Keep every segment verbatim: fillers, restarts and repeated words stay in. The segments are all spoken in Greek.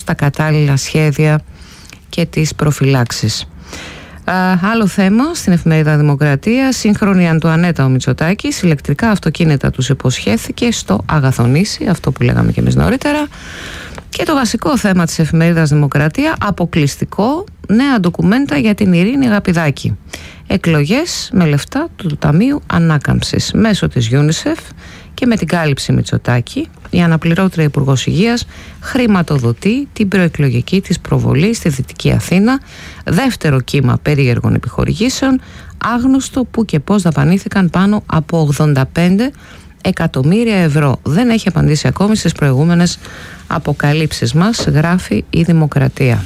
τα κατάλληλα σχέδια και τις προφυλάξεις. Uh, άλλο θέμα στην εφημερίδα Δημοκρατία. Σύγχρονη Αντουανέτα ο Μητσοτάκης. Ηλεκτρικά αυτοκίνητα τους υποσχέθηκε στο Αγαθονήσι, αυτό που λέγαμε και εμείς νωρίτερα. Και το βασικό θέμα της εφημερίδας Δημοκρατία, αποκλειστικό, νέα ντοκουμέντα για την Ειρήνη Γαπηδάκη. Εκλογές με λεφτά του Ταμείου Ανάκαμψης μέσω της UNICEF και με την κάλυψη Μητσοτάκη. Η αναπληρώτρια Υπουργός Υγείας χρηματοδοτεί την προεκλογική της προβολή στη Δυτική Αθήνα. Δεύτερο κύμα περίεργων επιχορηγήσεων, άγνωστο που και πώς δαπανήθηκαν πάνω από ογδόντα πέντε εκατομμύρια ευρώ. Δεν έχει απαντήσει ακόμη στις προηγούμενες αποκαλύψεις μας, γράφει η Δημοκρατία.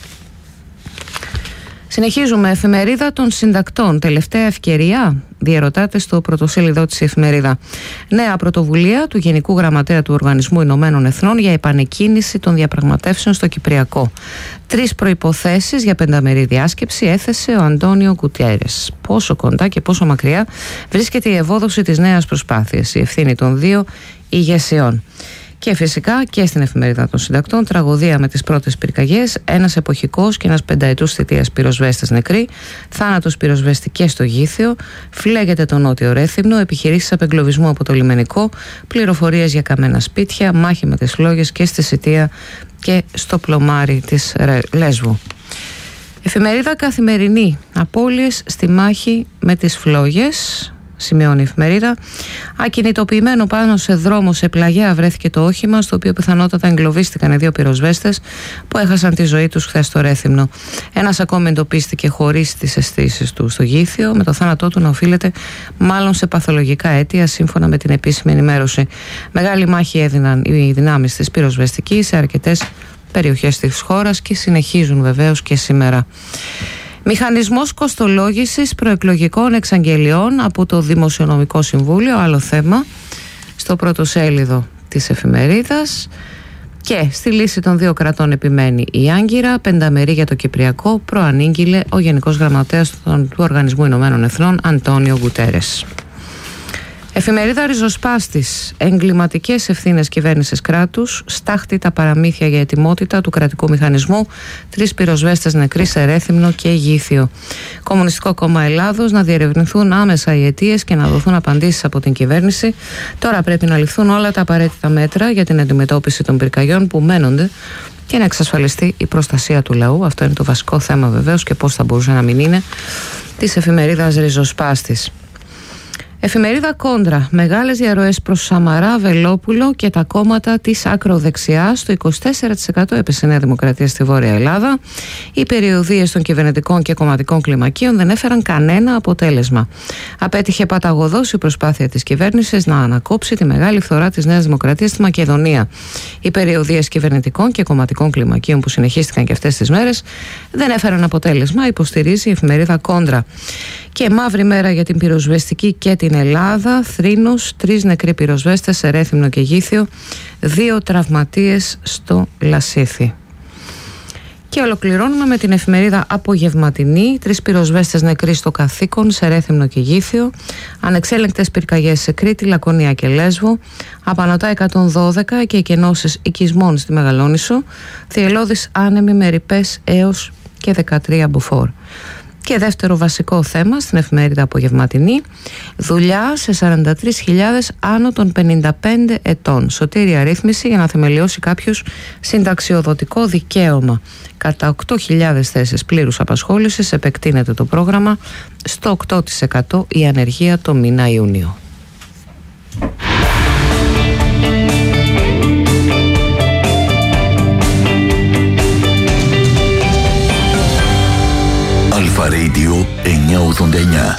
Συνεχίζουμε. Εφημερίδα των συντακτών. Τελευταία ευκαιρία, διερωτάται στο πρωτοσέλιδό της εφημερίδα. Νέα πρωτοβουλία του Γενικού Γραμματέα του Οργανισμού Ηνωμένων Εθνών για επανεκκίνηση των διαπραγματεύσεων στο Κυπριακό. Τρεις προϋποθέσεις για πενταμερή διάσκεψη έθεσε ο Αντώνιο Γκουτιέρες. Πόσο κοντά και πόσο μακριά βρίσκεται η ευόδοση της νέας προσπάθειας, η ευθύνη των δύο ηγεσιών. Και φυσικά και στην εφημερίδα των συντακτών, τραγωδία με τις πρώτες πυρκαγιές, ένας εποχικός και ένας πενταετούς θητείας πυροσβέστες νεκροί, θάνατος πυροσβέστη και στο Γήθιο, φλέγεται το Νότιο Ρέθυμνο, επιχειρήσεις απεγκλωβισμού από το λιμενικό, πληροφορίες για καμένα σπίτια, μάχη με τις φλόγες και στη Σιτία και στο πλωμάρι της Λέσβου. Εφημερίδα Καθημερινή. Απώλειες στη μάχη με τις φλόγες, σημειώνει η εφημερίδα. Ακινητοποιημένο πάνω σε δρόμο σε πλαγιά βρέθηκε το όχημα, στο οποίο πιθανότατα εγκλωβίστηκαν οι δύο πυροσβέστες που έχασαν τη ζωή τους χθες στο Ρέθυμνο. Ένας ακόμη εντοπίστηκε χωρίς τις αισθήσεις του στο Γήθιο, με το θάνατό του να οφείλεται μάλλον σε παθολογικά αίτια, σύμφωνα με την επίσημη ενημέρωση. Μεγάλη μάχη έδιναν οι δυνάμεις της πυροσβεστικής σε αρκετές περιοχές της χώρας και συνεχίζουν βεβαίως και σήμερα. Μηχανισμός κοστολόγησης προεκλογικών εξαγγελιών από το Δημοσιονομικό Συμβούλιο, άλλο θέμα, στο πρωτοσέλιδο της εφημερίδας. Και στη λύση των δύο κρατών επιμένει η Άγκυρα, πενταμερή για το Κυπριακό, προανήγγειλε ο Γενικός Γραμματέας του Οργανισμού Ηνωμένων Εθνών, Αντώνιο Γκουτέρες. Εφημερίδα Ριζοσπάστης. Εγκληματικές ευθύνες κυβέρνησης κράτους. Στάχτη τα παραμύθια για ετοιμότητα του κρατικού μηχανισμού. Τρεις πυροσβέστες νεκροί σε Ρέθυμνο και Γήθιο. Κομμουνιστικό Κόμμα Ελλάδος. Να διερευνηθούν άμεσα οι αιτίες και να δοθούν απαντήσεις από την κυβέρνηση. Τώρα πρέπει να ληφθούν όλα τα απαραίτητα μέτρα για την αντιμετώπιση των πυρκαγιών που μένονται και να εξασφαλιστεί η προστασία του λαού. Αυτό είναι το βασικό θέμα βεβαίως, και πώς θα μπορούσε να μην είναι, της εφημερίδας Ριζοσπάστης. Εφημερίδα Κόντρα. Μεγάλες διαρροές προς Σαμαρά, Βελόπουλο και τα κόμματα της ακροδεξιάς. Το είκοσι τέσσερα τοις εκατό έπεσε η Νέα Δημοκρατία στη Βόρεια Ελλάδα. Οι περιοδίες των κυβερνητικών και κομματικών κλιμακίων δεν έφεραν κανένα αποτέλεσμα. Απέτυχε παταγωδώς η προσπάθεια της κυβέρνησης να ανακόψει τη μεγάλη φθορά της Νέας Δημοκρατίας στη Μακεδονία. Οι περιοδίες κυβερνητικών και κομματικών κλιμακίων που συνεχίστηκαν και αυτές τις μέρες δεν έφεραν αποτέλεσμα, υποστηρίζει η εφημερίδα Κόντρα. Και μαύρη μέρα για την πυροσβεστική και την Ελλάδα. Θρήνος, τρεις νεκροί πυροσβέστες σε Ρέθυμνο και Γήθιο, δύο τραυματίες στο Λασίθι. Και ολοκληρώνουμε με την εφημερίδα Απογευματινή. Τρεις πυροσβέστες νεκροί στο καθήκον σε Ρέθυμνο και Γήθιο. Ανεξέλεγκτες πυρκαγιές σε Κρήτη, Λακωνία και Λέσβο. Απανωτά εκατόν δώδεκα και εκενώσεις οικισμών στη Μεγαλόνισσο. Θυελλώδης άνεμοι με ρηπές έως και δεκατρία μποφόρ. Και δεύτερο βασικό θέμα στην εφημερίδα Απογευματινή, δουλειά σε σαράντα τρεις χιλιάδες άνω των πενήντα πέντε ετών. Σωτήρια ρύθμιση για να θεμελιώσει κάποιος συνταξιοδοτικό δικαίωμα. Κατά οκτώ χιλιάδες θέσεις πλήρους απασχόλησης επεκτείνεται το πρόγραμμα στο οκτώ τοις εκατό η ανεργία το μήνα Ιούνιο. Αλφα Radio εννιακόσια ογδόντα εννιά.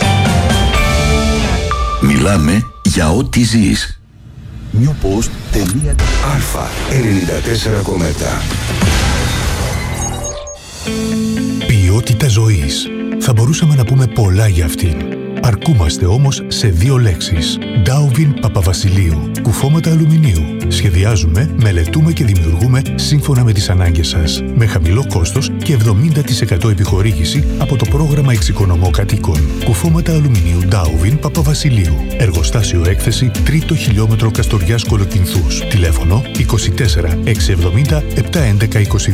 Μιλάμε για ό,τι ζεις. Newpost τελεία Αλφα ενενήντα τέσσερα κόμμα επτά. Ποιότητα ζωής. Θα μπορούσαμε να πούμε πολλά για αυτήν. Αρκούμαστε όμως σε δύο λέξεις. Ντάουβιν Παπαβασιλείου. Κουφώματα αλουμινίου. Σχεδιάζουμε, μελετούμε και δημιουργούμε σύμφωνα με τις ανάγκες σας. Με χαμηλό κόστος και εβδομήντα τοις εκατό επιχορήγηση από το πρόγραμμα Εξοικονομώ Κατοίκων. Κουφώματα αλουμινίου Ντάουβιν Παπαβασιλείου. Εργοστάσιο έκθεση τρίτο χιλιόμετρο Καστοριάς Κολοκυνθούς. Τηλέφωνο είκοσι τέσσερα εξακόσια εβδομήντα επτακόσια έντεκα είκοσι δύο.